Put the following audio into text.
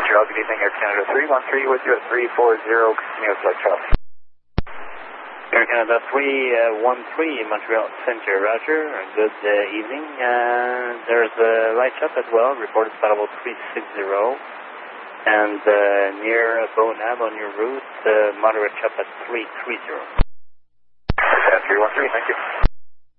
Montreal, good evening, Air Canada 313 with you at 340, continuous flight traffic. Air Canada 313, Montreal Center, roger, good evening. There's a light shot as well, reported flight level 360, and near Bonab on your route, moderate chop at 330. 313, thank you.